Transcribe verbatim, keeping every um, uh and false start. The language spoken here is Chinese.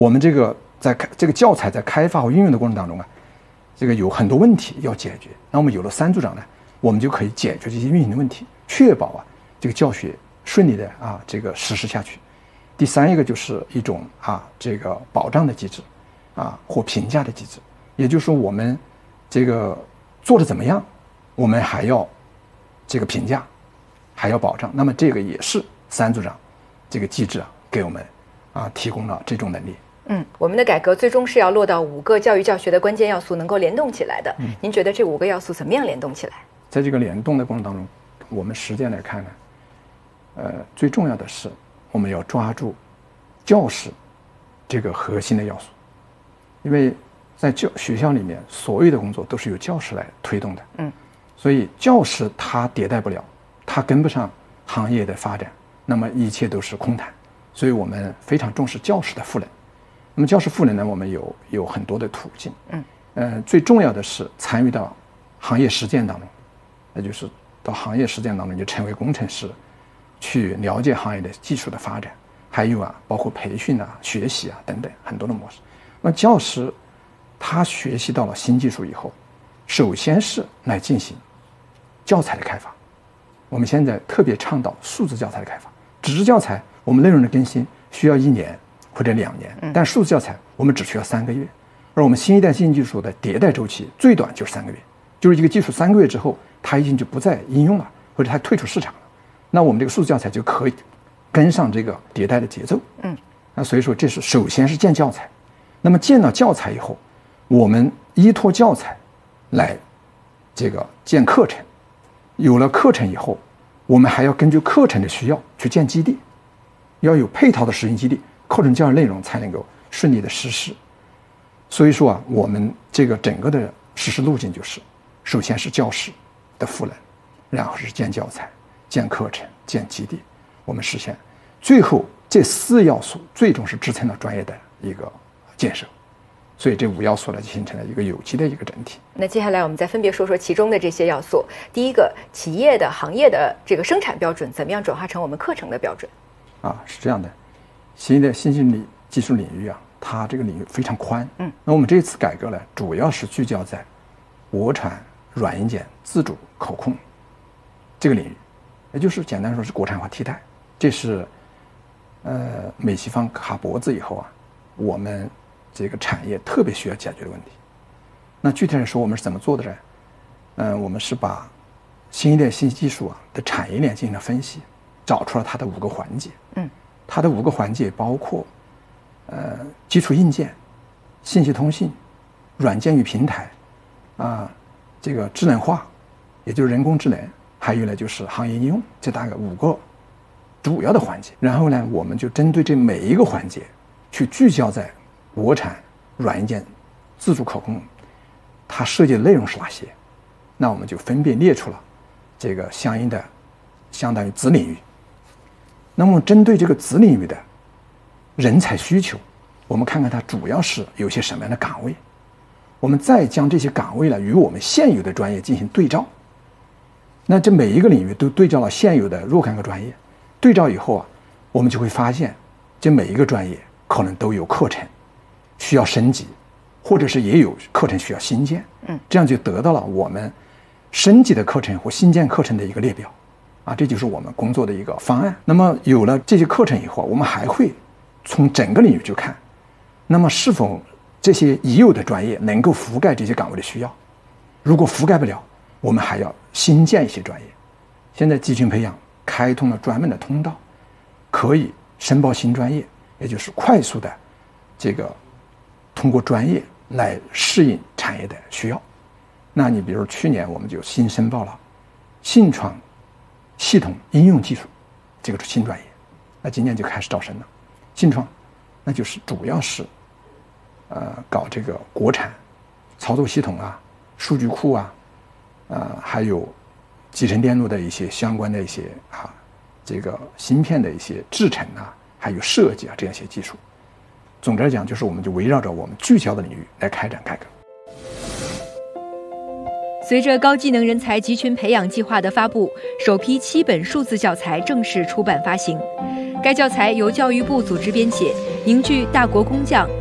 我们这个在这个教材在开发和运用的过程当中啊，这个有很多问题要解决。那我们有了三组长呢，我们就可以解决这些运行的问题，确保啊这个教学顺利的啊这个实施下去。第三一个就是一种啊这个保障的机制啊或评价的机制，也就是说我们这个做的怎么样，我们还要这个评价，还要保障。那么这个也是三组长这个机制啊给我们啊提供了这种能力。 嗯，我们的改革最终是要落到五个教育教学的关键要素能够联动起来的。嗯，您觉得这五个要素怎么样联动起来？ 在这个联动的过程当中，我们实践来看呢，呃，最重要的是我们要抓住教师这个核心的要素，因为在教学校里面，所有的工作都是由教师来推动的。嗯，所以教师他迭代不了，他跟不上行业的发展，那么一切都是空谈。所以我们非常重视教师的赋能。那么教师赋能呢，我们有有很多的途径。嗯，呃，最重要的是参与到行业实践当中，那就是到行业实践当中就成为工程师，去了解行业的技术的发展，还有啊，包括培训啊、学习啊等等很多的模式。那教师他学习到了新技术以后，首先是来进行教材的开发。我们现在特别倡导数字教材的开发，纸质教材我们内容的更新需要一年或者两年，但数字教材我们只需要三个月，而我们新一代新技术的迭代周期最短就是三个月，就是一个技术三个月之后它已经就不再应用了，或者它退出市场了，那我们这个数字教材就可以跟上这个迭代的节奏。嗯，那所以说这是首先是建教材，那么建了教材以后，我们依托教材来这个建课程，有了课程以后，我们还要根据课程的需要去建基地，要有配套的实行基地，课程教育内容才能够顺利的实施。所以说啊，我们这个整个的实施路径就是，首先是教师的赋能，然后是建教材、建课程、建基地，我们实现。最后这四要素最终是支撑了专业的一个建设。所以这五要素呢，就形成了一个有机的一个整体。 那接下来我们再分别说说其中的这些要素。第一个，企业的行业的这个生产标准怎么样转化成我们课程的标准？ 啊，是这样的，新的新兴领技术领域啊，它这个领域非常宽。嗯，那我们这次改革呢，主要是聚焦在国产软硬件自主可控这个领域，也就是简单说是国产化替代。这是呃美西方卡脖子以后啊，我们这个产业特别需要解决的问题。那具体来说，我们是怎么做的呢？嗯、呃，我们是把新一代新技术啊的产业链进行了分析，找出了它的五个环节。嗯，它的五个环节包括，呃，基础硬件、信息通信、软件与平台，啊，这个智能化，也就是人工智能，还有呢就是行业应用，这大概五个主要的环节。然后呢，我们就针对这每一个环节，去聚焦在国产软硬件自主可控，它涉及的内容是哪些？那我们就分别列出了这个相应的相当于子领域。那么针对这个子领域的人才需求，我们看看它主要是有些什么样的岗位，我们再将这些岗位呢与我们现有的专业进行对照。那这每一个领域都对照了现有的若干个专业，对照以后啊，我们就会发现这每一个专业可能都有课程需要升级，或者是也有课程需要新建。嗯，这样就得到了我们升级的课程或新建课程的一个列表。啊，这就是我们工作的一个方案。那么有了这些课程以后，我们还会从整个领域去看，那么是否这些已有的专业能够覆盖这些岗位的需要？如果覆盖不了，我们还要新建一些专业。现在集群培养开通了专门的通道，可以申报新专业，也就是快速的这个通过专业来适应产业的需要。那你比如去年我们就新申报了信创系统应用技术这个是新专业，那今年就开始招生了。信创那就是主要是呃搞这个国产操作系统啊、数据库啊，呃还有集成电路的一些相关的一些啊这个芯片的一些制程啊，还有设计啊这样一些技术。总的来讲，就是我们就围绕着我们聚焦的领域来开展改革。 随着高技能人才集群培养计划的发布，首批七本数字教材正式出版发行。该教材由教育部组织编写， 凝聚大国工匠